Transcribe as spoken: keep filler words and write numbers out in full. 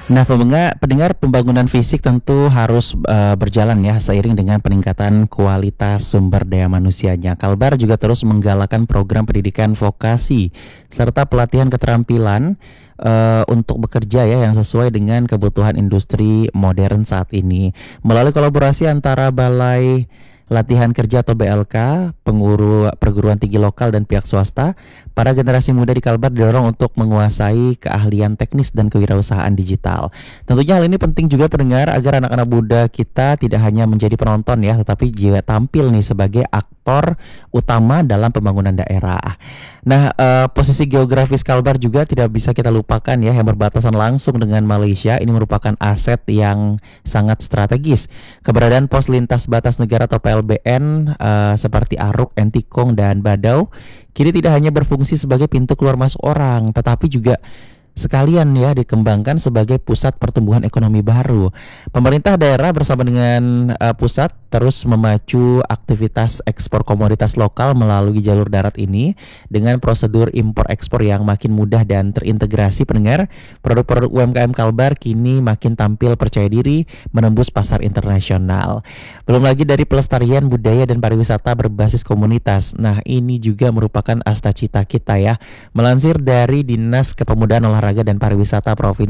Nah, pemenga pendengar pembangunan fisik tentu harus, eee, berjalan ya seiring dengan peningkatan kualitas sumber daya manusianya. Kalbar juga terus menggalakkan program pendidikan vokasi serta pelatihan keterampilan, eee, untuk bekerja ya yang sesuai dengan kebutuhan industri modern saat ini. Melalui kolaborasi antara Balai Latihan Kerja atau B L K, penguru perguruan tinggi lokal dan pihak swasta, para generasi muda di Kalbar didorong untuk menguasai keahlian teknis dan kewirausahaan digital. Tentunya hal ini penting juga pendengar agar anak-anak muda kita tidak hanya menjadi penonton ya, tetapi juga tampil nih sebagai aktor utama dalam pembangunan daerah. Nah, eh, posisi geografis Kalbar juga tidak bisa kita lupakan ya, yang berbatasan langsung dengan Malaysia. Ini merupakan aset yang sangat strategis. Keberadaan pos lintas batas negara atau P L B N eh, seperti Aruk, Entikong, dan Badau kini tidak hanya berfungsi sebagai pintu keluar masuk orang, tetapi juga sekalian ya dikembangkan sebagai pusat pertumbuhan ekonomi baru. Pemerintah daerah bersama dengan uh, pusat terus memacu aktivitas ekspor komoditas lokal melalui jalur darat ini dengan prosedur impor ekspor yang makin mudah dan terintegrasi pendengar. Produk-produk U M K M Kalbar kini makin tampil percaya diri menembus pasar internasional. Belum lagi dari pelestarian budaya dan pariwisata berbasis komunitas. Nah, ini juga merupakan asta cita kita ya. Melansir dari Dinas Kepemudaan Olahraga dan Pariwisata Provinsi